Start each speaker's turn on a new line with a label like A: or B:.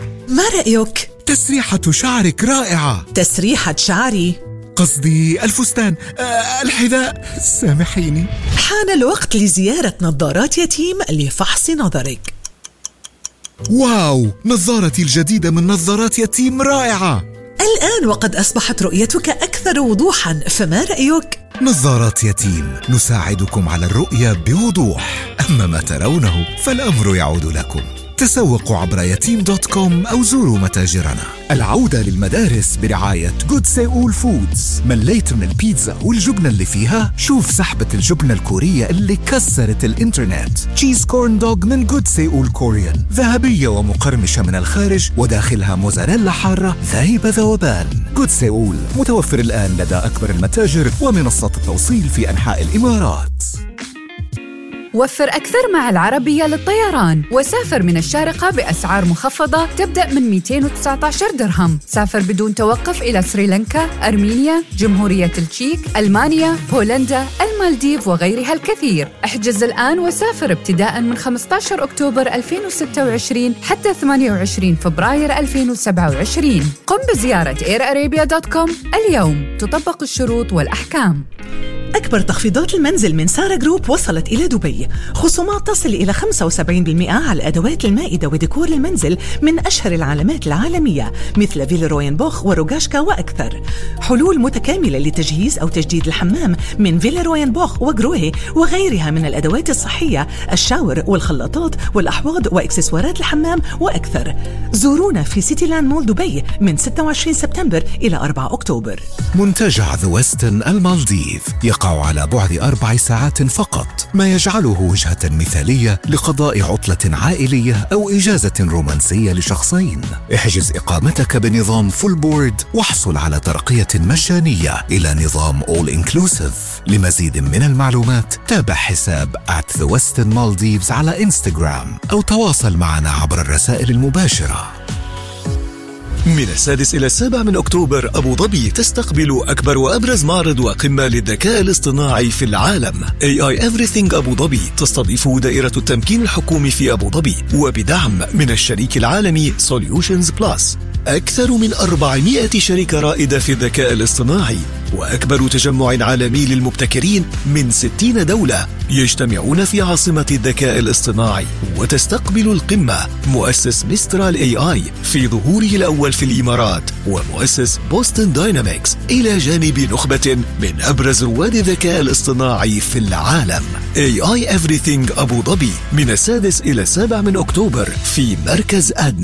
A: ما رأيك؟
B: تسريحة شعرك رائعة.
A: تسريحة شعري؟
B: قصدي الفستان، الحذاء، سامحيني.
A: حان الوقت لزيارة نظارات يتيم لفحص نظرك.
B: واو، نظارتي الجديدة من نظارات يتيم رائعة.
A: الآن وقد أصبحت رؤيتك أكثر وضوحاً، فما رأيك؟
B: نظارات يتيم نساعدكم على الرؤية بوضوح، أما ما ترونه فالأمر يعود لكم. تسوقوا عبر يتيم.com أو زوروا متاجرنا. العودة للمدارس برعاية جود سيول فودز. مليت من البيتزا والجبنة اللي فيها؟ شوف سحبة الجبنة الكورية اللي كسرت الإنترنت. تشيز كورن دوغ من جود سيول كوريان، ذهبية ومقرمشة من الخارج وداخلها موزاريلا حارة ذايبة ذوبان. جود سيول متوفر الآن لدى أكبر المتاجر ومنصات التوصيل في أنحاء الإمارات.
C: وفر أكثر مع العربية للطيران وسافر من الشارقة بأسعار مخفضة تبدأ من 219 درهم. سافر بدون توقف إلى سريلانكا، أرمينيا، جمهورية التشيك، ألمانيا، بولندا، المالديف وغيرها الكثير. احجز الآن وسافر ابتداء من 15 أكتوبر 2026 حتى 28 فبراير 2027. قم بزيارة airarabia.com اليوم، تطبق الشروط والأحكام.
A: أكبر تخفيضات المنزل من سارة جروب وصلت إلى دبي. خصومات تصل إلى 75% على أدوات المائدة وديكور المنزل من أشهر العلامات العالمية مثل فيلا بوخ وروغاشكا وأكثر. حلول متكاملة لتجهيز أو تجديد الحمام من فيلا بوخ وجروهي وغيرها من الأدوات الصحية، الشاور والخلاطات والأحواض وإكسسوارات الحمام وأكثر. زورونا في سيتي لاند مول دبي من 26 سبتمبر إلى 4 أكتوبر.
B: منتجع ذا ويستن المالديف يقع على بعد 4 ساعات فقط، ما يجعله وجهة مثالية لقضاء عطلة عائلية أو إجازة رومانسية لشخصين. احجز إقامتك بنظام فول بورد واحصل على ترقية مجانية إلى نظام All Inclusive. لمزيد من المعلومات تابع حساب @The Westin Maldives على إنستغرام أو تواصل معنا عبر الرسائل المباشرة.
D: من 6 إلى 7 من أكتوبر أبو ظبي تستقبل أكبر وأبرز معرض وقمة للذكاء الاصطناعي في العالم. AI Everything أبو ظبي تستضيف دائرة التمكين الحكومي في أبو ظبي وبدعم من الشريك العالمي Solutions Plus. أكثر من 400 شركة رائدة في الذكاء الاصطناعي وأكبر تجمع عالمي للمبتكرين من 60 دولة يجتمعون في عاصمة الذكاء الاصطناعي. وتستقبل القمة مؤسس ميسترال AI في ظهوره الأول في الإمارات ومؤسس بوستن داينامكس إلى جانب نخبة من أبرز رواد الذكاء الاصطناعي في العالم. AI Everything أبو ظبي من 6 إلى 7 من أكتوبر في مركز أدنى.